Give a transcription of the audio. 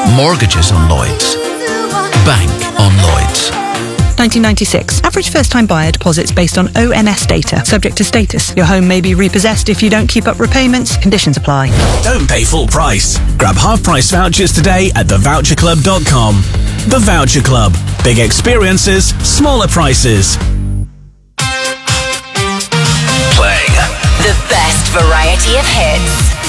Mortgages on Lloyds. Bank on Lloyds. 1996. Average first-time buyer deposits based on ONS data. Subject to status. Your home may be repossessed if you don't keep up repayments. Conditions apply. Don't pay full price. Grab half-price vouchers today at thevoucherclub.com. The Voucher Club. Big experiences, smaller prices. Playing the best variety of hits.